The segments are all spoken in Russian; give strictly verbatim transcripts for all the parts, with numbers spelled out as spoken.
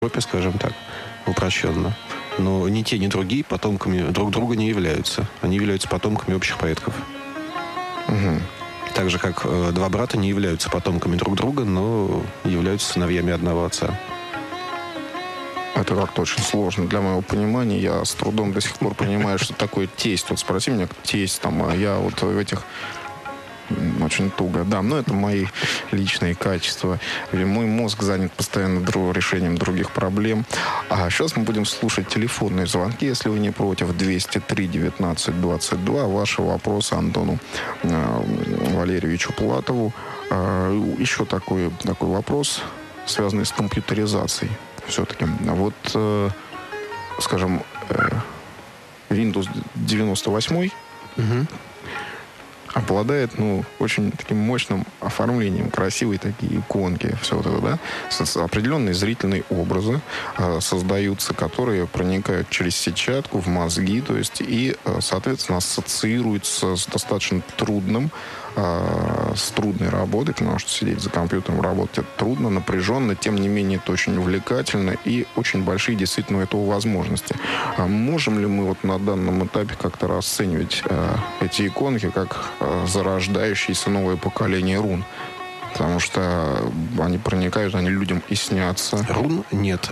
Европе, скажем так, упрощенно. Но ни те, ни другие потомками друг друга не являются. Они являются потомками общих предков. Угу. Так же, как э, два брата не являются потомками друг друга, но являются сыновьями одного отца. Это как-то очень сложно для моего понимания. Я с трудом до сих пор понимаю, что такое тесть. Вот спроси меня, тесть, там, а я вот в этих... Очень туго, да. Но это мои личные качества. И мой мозг занят постоянно друг, решением других проблем. А сейчас мы будем слушать телефонные звонки, если вы не против. двести три девятнадцать двадцать два. Ваши вопросы Антону э, Валерьевичу Платову. Э, еще такой, такой вопрос, связанный с компьютеризацией. Все-таки. Вот, э, скажем, э, Windows девяносто восемь... Угу. обладает, ну, очень таким мощным оформлением, красивые такие иконки, все вот это, да, с, определенные зрительные образы э, создаются, которые проникают через сетчатку в мозги, то есть и, э, соответственно, ассоциируются с достаточно трудным, э, с трудной работой, потому что сидеть за компьютером, работать это трудно, напряженно, тем не менее это очень увлекательно и очень большие действительно у этого возможности. А можем ли мы вот на данном этапе как-то расценивать э, эти иконки как зарождающееся новое поколение рун? Потому что они проникают, они людям и снятся. Рун нет.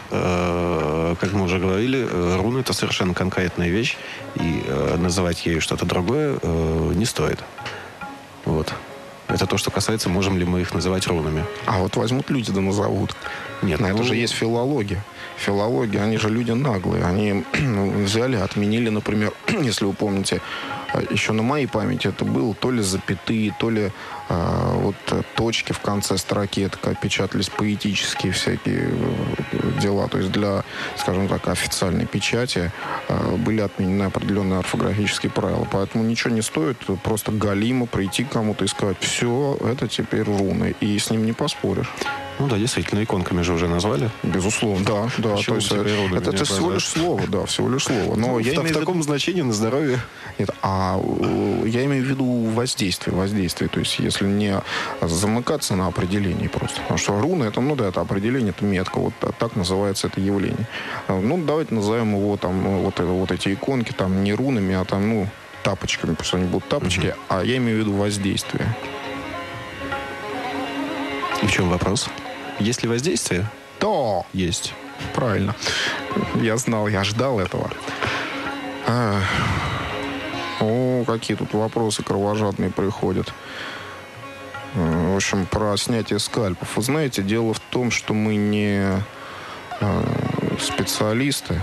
Как мы уже говорили, рун — это совершенно конкретная вещь, и называть ею что-то другое не стоит. Вот. Это то, что касается, можем ли мы их называть рунами. А вот возьмут люди, да назовут. Нет. На ну... это же есть филология. Филология, они же люди наглые. Они взяли, отменили, например, если вы помните, еще на моей памяти это было то ли запятые, то ли а, вот точки в конце строки, это печатались поэтические всякие дела. То есть для, скажем так, официальной печати а, были отменены определенные орфографические правила. Поэтому ничего не стоит просто галимо прийти к кому-то и сказать: все, это теперь руны. И с ним не поспоришь. Ну да, действительно, иконками же уже назвали. Безусловно, да. да. То есть, это это всего лишь слово, да, всего лишь слово. Но ну, я в, имею в таком виду... значении на здоровье. Нет, а я имею в виду воздействие, воздействие. То есть, если не замыкаться на определении просто. Потому что руны, это, ну да, это определение, это метка. Вот так называется это явление. Ну, давайте назовем его там, вот, вот эти иконки, там, не рунами, а там, ну, тапочками, потому что они будут тапочки. Uh-huh. А я имею в виду воздействие. И в чем вопрос? Есть ли воздействие? Да. Есть. Правильно. Я знал, я ждал этого. А, о, какие тут вопросы кровожадные приходят. В общем, про снятие скальпов. Вы знаете, дело в том, что мы не специалисты.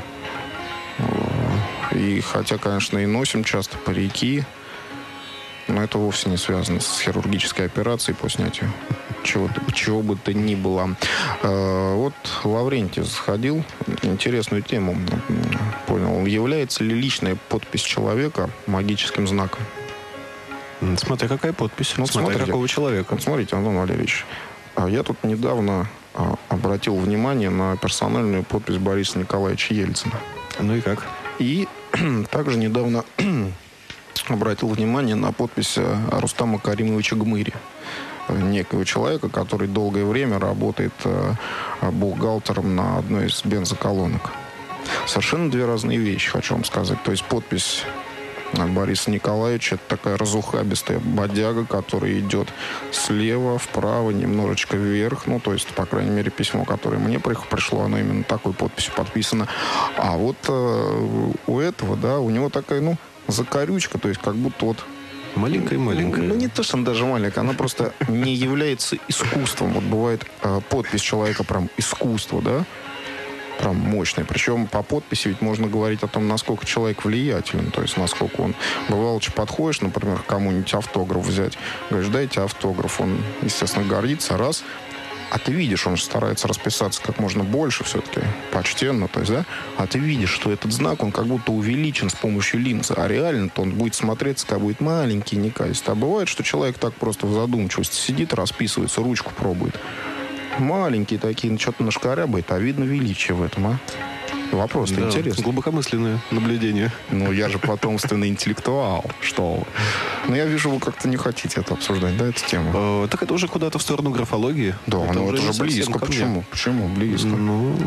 И хотя, конечно, и носим часто парики, но это вовсе не связано с хирургической операцией по снятию чего, чего бы то ни было. А, вот Лаврентий заходил, интересную тему понял. Является ли личная подпись человека магическим знаком? Смотря какая подпись, ну, смотря смотрите, какого человека. Вот смотрите, Антон Валерьевич, я тут недавно обратил внимание на персональную подпись Бориса Николаевича Ельцина. Ну и как? И также недавно обратил внимание на подпись Рустама Каримовича Гмыри, некого человека, который долгое время работает бухгалтером на одной из бензоколонок. Совершенно две разные вещи, хочу вам сказать. То есть подпись Бориса Николаевича — это такая разухабистая бодяга, которая идет слева, вправо, немножечко вверх. Ну, то есть, по крайней мере, письмо, которое мне пришло, оно именно такой подписью подписано. А вот э, у этого, да, у него такая, ну, закорючка, то есть как будто вот... Маленькая-маленькая. Ну, не то, что она даже маленькая, она просто не является искусством. Вот бывает э, подпись человека прям искусство, да? Прям мощный. Причем по подписи ведь можно говорить о том, насколько человек влиятелен. То есть, насколько он... Бывало, что подходишь, например, к кому-нибудь автограф взять. Говоришь: дайте автограф. Он, естественно, гордится. Раз. А ты видишь, он же старается расписаться как можно больше все-таки. Почтенно, то есть, да? А ты видишь, что этот знак, он как будто увеличен с помощью линзы. А реально-то он будет смотреться, как будет маленький, неказистый. А бывает, что человек так просто в задумчивости сидит, расписывается, ручку пробует. Маленькие такие, ну, что-то нашкарябает, а видно величие в этом, а? Вопрос-то да, интересный. Глубокомысленное наблюдение. Ну, я же потомственный интеллектуал. Что? Но я вижу, вы как-то не хотите это обсуждать, да, эту тему? Э, так это уже куда-то в сторону графологии. Да, это ну уже это же близко. Почему? Почему близко? Ну,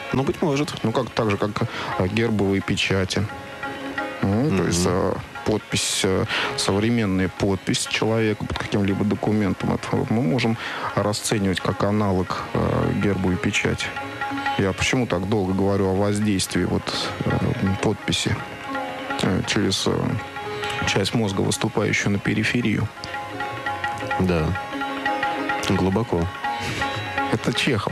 Ну, быть может. Ну, как, так же, как гербовые печати. Ну, mm-hmm. То есть подпись, современная подпись человека под каким-либо документом, это мы можем расценивать как аналог гербовой печати. Я почему так долго говорю о воздействии вот, подписи через часть мозга, выступающую на периферию? Да. Глубоко. Это Чехов.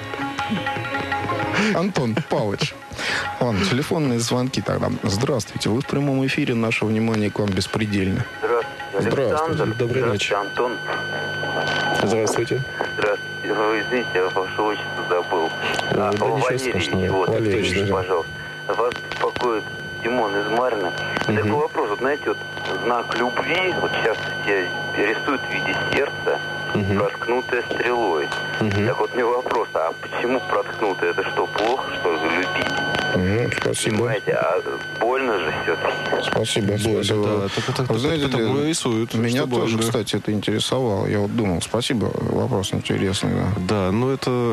Антон Павлович. Ладно, телефонные звонки тогда. Здравствуйте, вы в прямом эфире, наше внимание к вам беспредельно. Здравствуйте, Здравствуйте. Доброй ночи. Антон. Здравствуйте. Здравствуйте. Вы извините, я ваше отчество забыл. Да, а, да Валерий, страшного. вот, Валерий, точно, да. пожалуйста. Вас беспокоит Димон из Марина. Угу. Такой вопрос, вот знаете, вот знак любви, вот сейчас все рисуют в виде сердца, угу. проткнутое стрелой. Угу. Так вот, мне вопрос, а почему проткнутое? Это что, плохо, что ли, любить? Угу, спасибо. Понимаете, а больно же все-таки. Спасибо, спасибо. Да, так, так, Вы знаете, потому рисуют. Меня тоже, больно. кстати, это интересовало. Я вот думал, спасибо, вопрос интересный. Да, да ну это...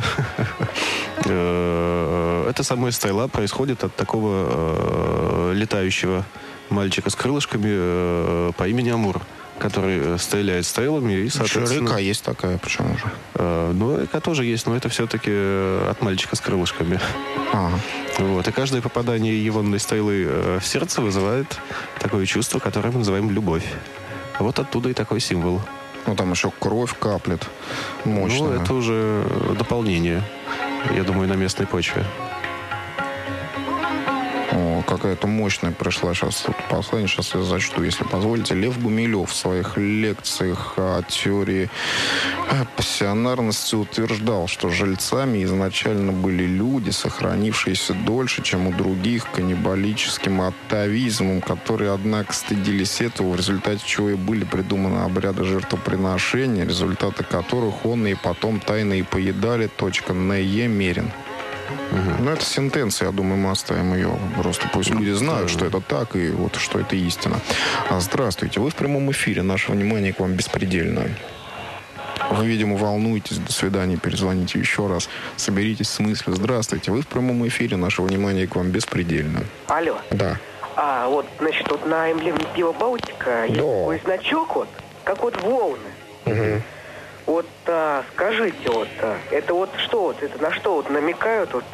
Эта самая стрела происходит от такого летающего мальчика с крылышками по имени Амур, который стреляет стрелами и, соответственно... Река есть такая, почему же? Э, ну, река тоже есть, но это все-таки от мальчика с крылышками. Ага. Вот. И каждое попадание ионной стрелы в сердце вызывает такое чувство, которое мы называем любовь. Вот оттуда и такой символ. Ну, там еще кровь каплет мощная. Ну, это уже дополнение, я думаю, на местной почве. О, какая-то мощная пришла сейчас тут послание. Сейчас я зачту, если позволите. Лев Гумилев в своих лекциях о теории пассионарности утверждал, что жильцами изначально были люди, сохранившиеся дольше, чем у других, каннибалическим атовизмом, которые, однако, стыдились этого, в результате чего и были придуманы обряды жертвоприношения, результаты которых он и потом тайно и поедали. Точка. Н Е. Мерин. Угу. Ну, это сентенция, я думаю, мы оставим ее. Просто пусть люди знают, что это так, и вот что это истина. Здравствуйте, вы в прямом эфире. Наше внимание к вам беспредельно. Вы, видимо, волнуетесь. До свидания, перезвоните еще раз. Соберитесь с мыслью. Здравствуйте, вы в прямом эфире. Наше внимание к вам беспредельно. Алло. Да. А, вот, значит, вот на эмблеме пива Балтика есть да. такой значок, вот, как вот волны. Угу. Вот, а, скажите, вот, а, это вот что вот, это на что вот намекают вот?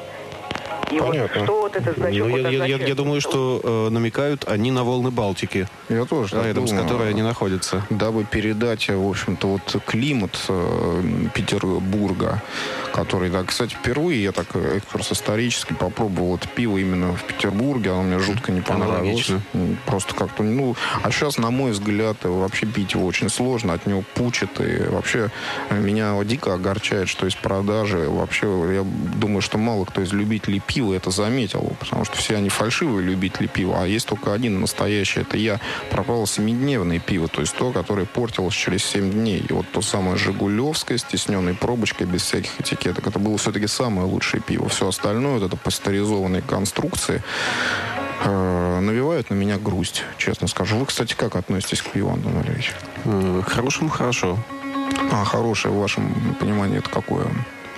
И понятно. Вот что вот это значок ну, вот я, я, я, я думаю, что э, намекают они на волны Балтики. Я тоже рядом думаю, с которой они находятся. Дабы передать, в общем-то, вот климат э, Петербурга, который, да, кстати, впервые я так экскурс-исторически попробовал вот пиво именно в Петербурге, оно мне жутко не понравилось. Просто как-то, ну, а сейчас, на мой взгляд, вообще пить его очень сложно, от него пучит, и вообще меня дико огорчает, что из продажи, вообще, я думаю, что мало кто из любителей пива это заметил, потому что все они фальшивые любители пива, а есть только один настоящий, это я. Пропало семидневное пиво, то есть то, которое портилось через семь дней. И вот то самое жигулевское с тисненной пробочкой, без всяких этикеток, это было все-таки самое лучшее пиво. Все остальное, вот это пастеризованные конструкции, э, навевают на меня грусть, честно скажу. Вы, кстати, как относитесь к пиву, Антон Валерьевич? К хорошему хорошо. А хорошее, в вашем понимании, это какое?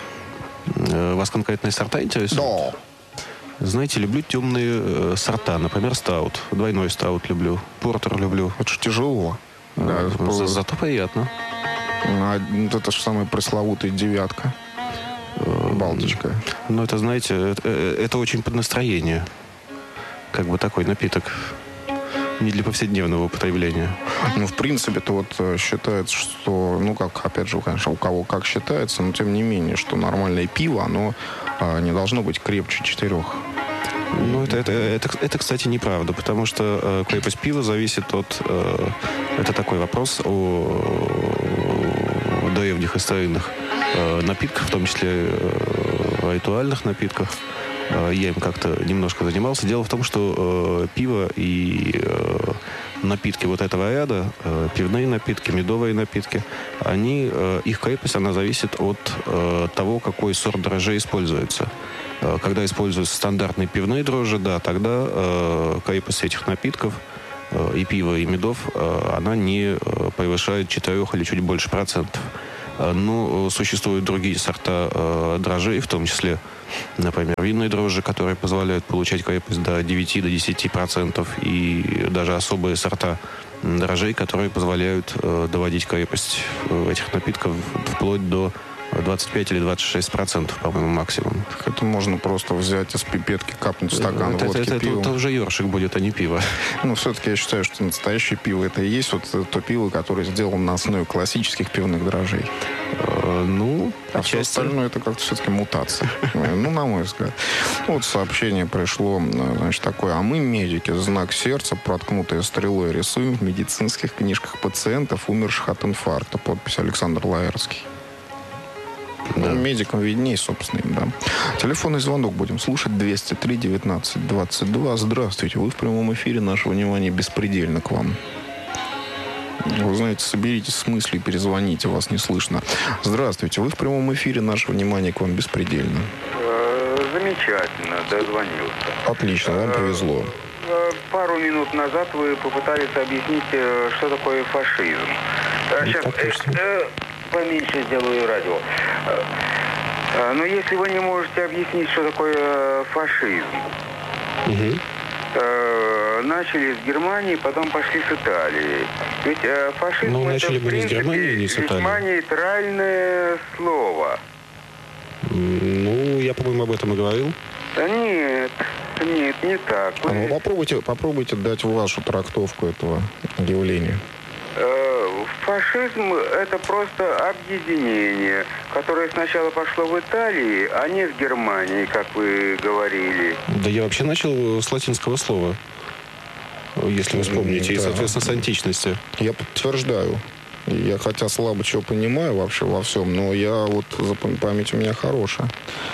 Вас конкретные сорта интересуют? Да. Знаете, люблю темные э, сорта. Например, стаут. Двойной стаут люблю. Портер люблю. Это же тяжело. Да, да, за, зато приятно. А, это же самая пресловутая девятка. Балтичка. Ну, это, знаете, это, это очень под настроение. Как бы такой напиток. Не для повседневного употребления. Ну, в принципе-то вот считается, что, ну, как, опять же, конечно, у кого как считается, но тем не менее, что нормальное пиво, оно а, не должно быть крепче четырех. Ну, это, это, это, это, кстати, неправда, потому что э, крепость пива зависит от... Э, это такой вопрос о, о древних и старинных э, напитках, в том числе э, ритуальных напитках. Я им как-то немножко занимался. Дело в том, что э, пиво и э, напитки вот этого ряда, э, пивные напитки, медовые напитки, они, э, их крепость, она зависит от э, того, какой сорт дрожжей используется. Э, когда используются стандартные пивные дрожжи, да, тогда э, крепость этих напитков э, и пива, и медов, э, она не э, превышает четыре или чуть больше процентов. Но существуют другие сорта дрожжей, в том числе, например, винные дрожжи, которые позволяют получать крепость до девяти-десяти процентов, и даже особые сорта дрожжей, которые позволяют доводить крепость этих напитков вплоть до двадцать пять или двадцать шесть процентов, по-моему, максимум. Это можно просто взять из пипетки, капнуть в стакан это, водки, это, пива. Это, это уже ёршик будет, а не пиво. Ну, все-таки я считаю, что настоящее пиво это и есть вот то пиво, которое сделано на основе классических пивных дрожжей. Э, ну, а все остальное это как-то все-таки мутация. Ну, на мой взгляд. Вот сообщение пришло, значит, такое. А мы, медики, знак сердца, проткнутое стрелой, рисуем в медицинских книжках пациентов, умерших от инфаркта. Подпись Александр Лаерский. Да. Ну, медикам виднее, собственно, им, да. Телефонный звонок будем слушать. двести три девятнадцать двадцать два. Здравствуйте. Вы в прямом эфире. Наше внимание беспредельно к вам. Вы знаете, соберитесь с мыслью и перезвоните. Вас не слышно. Здравствуйте. Вы в прямом эфире. Наше внимание к вам беспредельно. Замечательно. Дозвонился. Отлично. Вам повезло. Пару минут назад вы попытались объяснить, что такое фашизм. Сейчас... Поменьше сделаю радио. Но если вы не можете объяснить, что такое фашизм, угу. начали с Германии, потом пошли с Италии. Ведь фашизм ну, это, в принципе, весьма нейтральное слово. Ну, я, по-моему, об этом и говорил. Нет, нет, не так. А ну, попробуйте, попробуйте дать вашу трактовку этого явления. Фашизм – это просто объединение, которое сначала пошло в Италии, а не в Германии, как вы говорили. Да я вообще начал с латинского слова, если вы вспомните, да. И, соответственно, с античности. Я подтверждаю. Я хотя слабо чего понимаю вообще во всем, но я вот память у меня хорошая.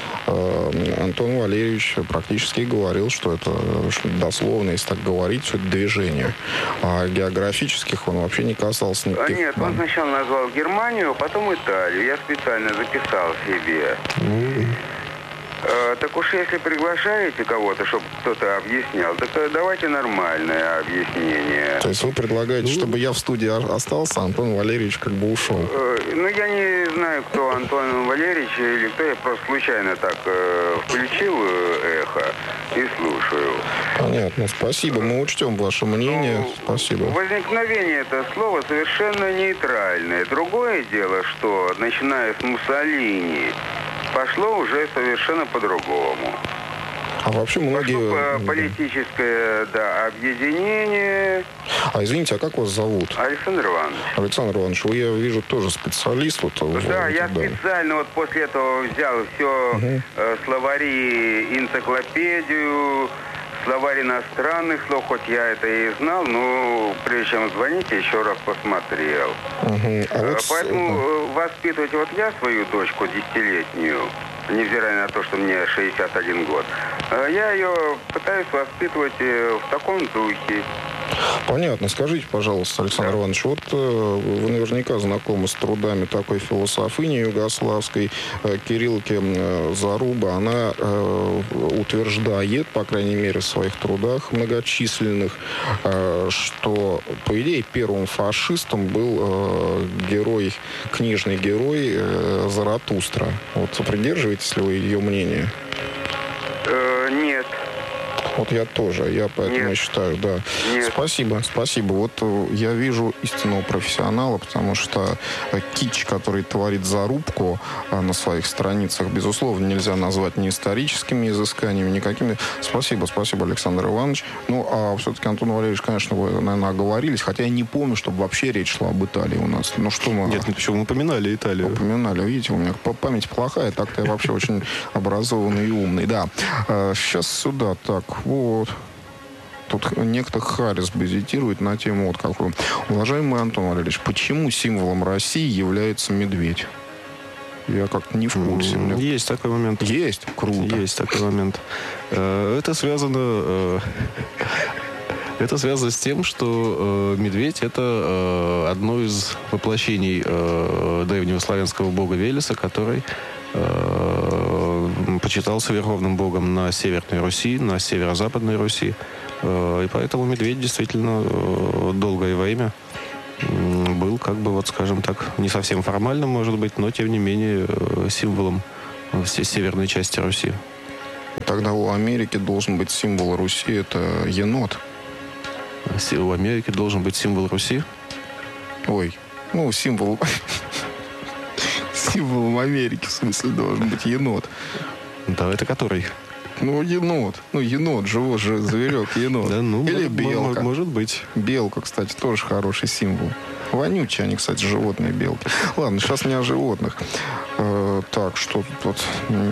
Антон Валерьевич практически говорил, что это дословно, если так говорить, все это движение. А географических он вообще не касался никаких. А нет, он сначала назвал Германию, потом Италию. Я специально записал себе. Mm. А, так уж если приглашаете кого-то, чтобы кто-то объяснял, так давайте нормальное объяснение. То есть вы предлагаете, mm. чтобы я в студии остался, а Антон Валерьевич как бы ушел? А, ну, я не знаю, кто Антон Валерьевич или кто. Я просто случайно так э, включил эхо и слушаю. Понятно, спасибо. Мы учтем ваше мнение. Ну, спасибо. Возникновение этого слова совершенно нейтральное. Другое дело, что, начиная с Муссолини, пошло уже совершенно по-другому. А вообще многие... Пошло политическое, да, объединение. А извините, а как вас зовут? Александр Иванович. Александр Иванович, вы, я вижу, тоже специалист. Вот, да, вот, я да. специально вот после этого взял все угу. э, словари, энциклопедию, словарь иностранных слов, хоть я это и знал, но прежде чем звонить, еще раз посмотрел. Угу. А вот Поэтому с... воспитывать вот я свою дочку десятилетнюю, невзирая на то, что мне шестьдесят один год, я ее пытаюсь воспитывать в таком духе. Понятно. Скажите, пожалуйста, Александр да. Иванович, вот э, вы наверняка знакомы с трудами такой философини югославской э, Кириллки э, Заруба. Она э, утверждает, по крайней мере, в своих трудах многочисленных, э, что, по идее, первым фашистом был э, герой, книжный герой э, Заратустра. Вот придерживаетесь ли вы ее мнения? Э, нет. Вот я тоже, я поэтому Нет. считаю, да. Нет. Спасибо, спасибо. Вот я вижу истинного профессионала, потому что кич, который творит Зарубку на своих страницах, безусловно, нельзя назвать ни историческими изысканиями, никакими. Спасибо, спасибо, Александр Иванович. Ну, а все-таки, Антон Валерьевич, конечно, вы, наверное, оговорились, хотя я не помню, чтобы вообще речь шла об Италии у нас. Ну, что мы... Нет, ну почему мы упоминали Италию? Упоминали, видите, у меня память плохая, так-то я вообще очень образованный и умный. Да, сейчас сюда, так... Вот. Тут некто Харрис базитирует на тему вот какую. Уважаемый Антон Валерьевич, почему символом России является медведь? Я как-то не в курсе. Есть такой момент. Есть? Круто. Есть такой момент. Это связано... Это связано с тем, что медведь — это одно из воплощений древнего славянского бога Велеса, который почитался верховным богом на Северной Руси, на Северо-Западной Руси. И поэтому медведь действительно долгое время был как бы, вот, скажем так, не совсем формальным, может быть, но, тем не менее, символом всей северной части Руси. Тогда у Америки должен быть символ Руси, это енот. У Америки должен быть символ Руси? Ой, ну, символ... Символом Америки, в смысле, должен быть енот. Да, это который? Ну, енот. Ну, енот, живой же зверек, енот. Да, ну, или может, белка. Может быть. Белка, кстати, тоже хороший символ. Вонючие они, кстати, животные, белки. Ладно, сейчас не о животных. Э, так, что тут вот...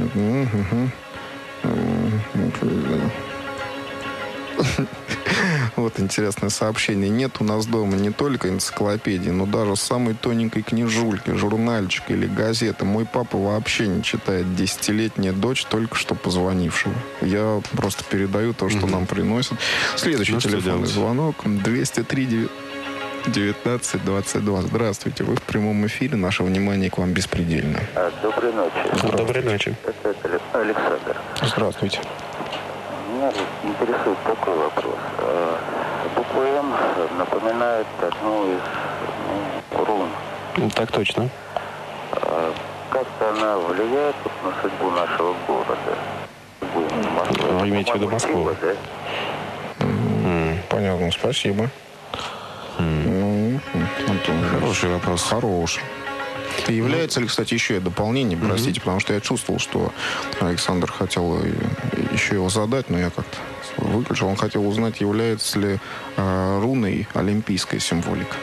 Вот интересное сообщение. Нет у нас дома не только энциклопедии, но даже самой тоненькой книжульки, журнальчика или газеты. Мой папа вообще не читает. Десятилетняя дочь, только что позвонившего. Я просто передаю то, что mm-hmm. нам приносят. Следующий ну, телефонный звонок. двести три девятнадцать двадцать два. Здравствуйте. Вы в прямом эфире. Наше внимание к вам беспредельно. Доброй ночи. Доброй ночи. Это Александр. Здравствуйте. Меня интересует такой вопрос. Буква М напоминает одну из ну, рун. Так точно. Как-то она влияет на судьбу нашего города? Вы имеете в виду Москву? Да? Mm, понятно, спасибо. Mm. Ну, Антон, хороший вопрос. Хороший. И является ли, кстати, еще и дополнение, простите, mm-hmm. потому что я чувствовал, что Александр хотел еще его задать, но я как-то выключил. Он хотел узнать, является ли э, руной олимпийская символика.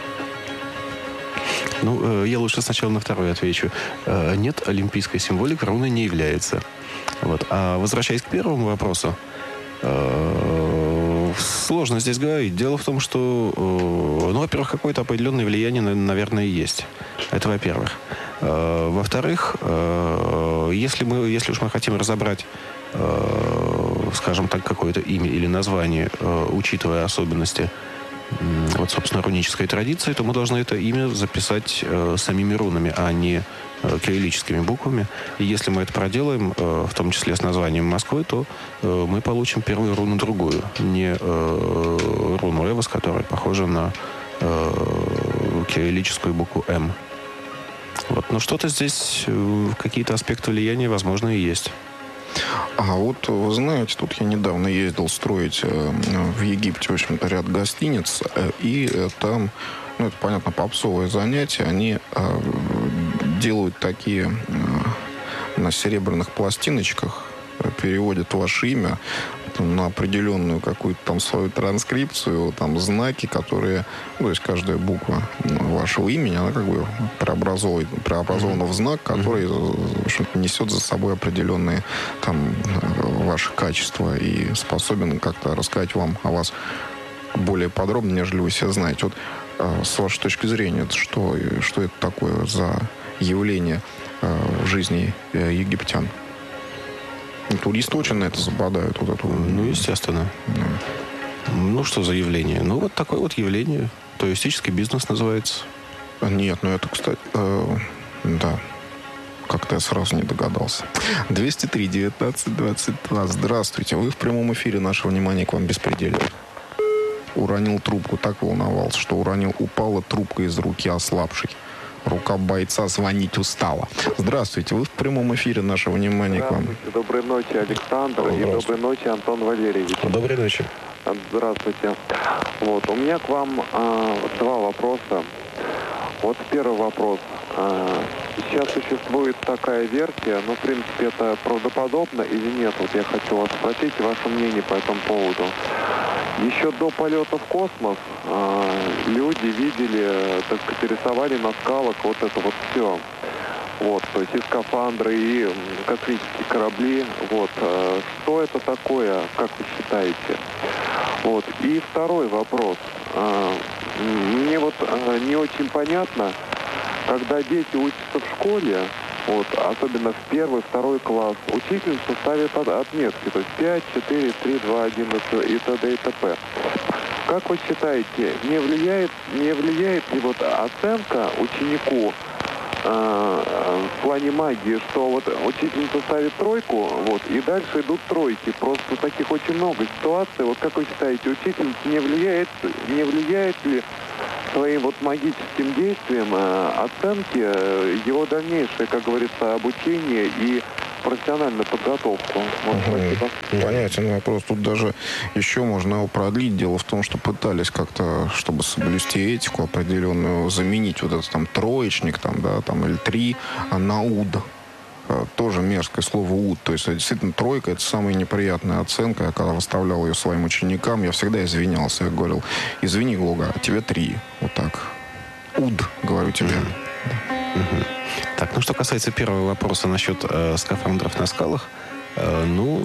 Ну, э, я лучше сначала на второй отвечу. Э, нет, олимпийской символикой руной не является. Вот. А возвращаясь к первому вопросу, э, сложно здесь говорить. Дело в том, что, э, ну, во-первых, какое-то определенное влияние, наверное, есть. Это во-первых. Э, во-вторых, э, если мы, если уж мы хотим разобрать, э, скажем так, какое-то имя или название, э, учитывая особенности, э, вот, собственно, рунической традиции, то мы должны это имя записать э, самими рунами, а не э, кириллическими буквами. И если мы это проделаем, э, в том числе с названием Москвы, то э, мы получим первую руну другую. Не э, руну Эвос, которая похожа на э, кириллическую букву М. Вот. Но что-то здесь, какие-то аспекты влияния, возможно, и есть. А вот, вы знаете, тут я недавно ездил строить э, в Египте, в общем-то, ряд гостиниц, э, и э, там, ну, это, понятно, попсовые занятия, они э, делают такие э, на серебряных пластиночках, э, переводят ваше имя на определенную какую-то там свою транскрипцию, там знаки, которые, ну, то есть каждая буква вашего имени, она как бы преобразовывает, преобразована в знак, который, в общем-то, несет за собой определенные там ваши качества и способен как-то рассказать вам о вас более подробно, нежели вы все знаете. Вот с вашей точки зрения, что, что это такое за явление в жизни египтян? Туристы очень на это западают. Вот эту... Ну, естественно. Да. Ну, что за явление? Ну, вот такое вот явление. Туристический бизнес называется. Нет, ну это, кстати, э, да. Как-то я сразу не догадался. двести три девятнадцать двадцать два. Здравствуйте. Вы в прямом эфире. Наше внимание к вам беспредельно. Уронил трубку. Так волновался, что уронил. Упала трубка из руки ослабшей. Рука бойца звонить устала. Здравствуйте, вы в прямом эфире. Наше внимание к вам. Доброй ночи, Александр. И доброй ночи, Антон Валерьевич. Доброй ночи. Здравствуйте. Вот, у меня к вам а, два вопроса. Вот первый вопрос. А, сейчас существует такая версия, но, в принципе, это правдоподобно или нет? Вот я хочу вас спросить ваше мнение по этому поводу. Еще до полета в космос э, люди видели, так сказать, рисовали на скалах вот это вот все. Вот, то есть и скафандры, и космические корабли. Вот, э, что это такое, как вы считаете? Вот, и второй вопрос. Э, мне вот э, не очень понятно, когда дети учатся в школе, вот, особенно в первый, второй класс, учительница ставит от, отметки, то есть пять, четыре, три, два, один и т.д. и т.п. Как вы считаете, не влияет, не влияет ли вот оценка ученику э, в плане магии, что вот учительница ставит тройку, вот, и дальше идут тройки. Просто таких очень много ситуаций. Вот как вы считаете, учительница не влияет, не влияет ли своим вот магическим действием оценки его дальнейшее, как говорится, обучение и профессиональную подготовку. Вот, угу. Понятен вопрос. Тут даже еще можно его продлить. Дело в том, что пытались как-то, чтобы соблюсти этику определенную, заменить вот этот там троечник там, да, там, или три на УД. Тоже мерзкое слово УД. То есть, действительно, тройка — это самая неприятная оценка. Я когда выставлял ее своим ученикам, я всегда извинялся. Я говорил: извини, Гога, а тебе три. Вот так. УД, говорю тебе. Угу. Так, ну что касается первого вопроса насчет э, скафандров на скалах, э, ну,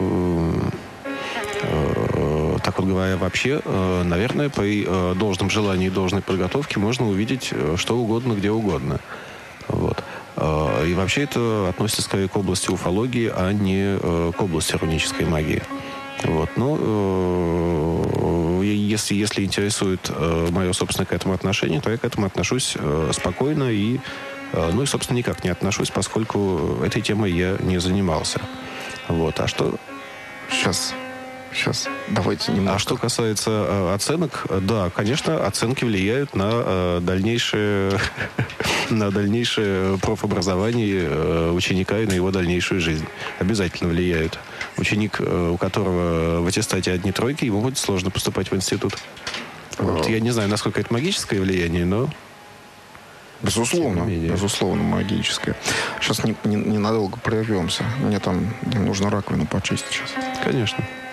э, так вот говоря, вообще, э, наверное, при э, должном желании и должной подготовке можно увидеть э, что угодно, где угодно. Вот. Э, и вообще это относится скорее к области уфологии, а не э, к области рунической магии. Вот. Ну, э, если, если интересует э, мое собственное к этому отношение, то я к этому отношусь э, спокойно и, э, ну и, собственно, никак не отношусь, поскольку этой темой я не занимался. Вот. А что... Сейчас, сейчас, давайте немножко. А что касается э, оценок, да, конечно, оценки влияют на э, дальнейшее, на дальнейшее профобразование э, ученика и на его дальнейшую жизнь. Обязательно влияют. Ученик, у которого в аттестате одни тройки, ему будет сложно поступать в институт. Вот. Я не знаю, насколько это магическое влияние, но... Безусловно, безусловно, магическое. Сейчас ненадолго не, не прервемся. Мне там нужно раковину почистить сейчас. Конечно.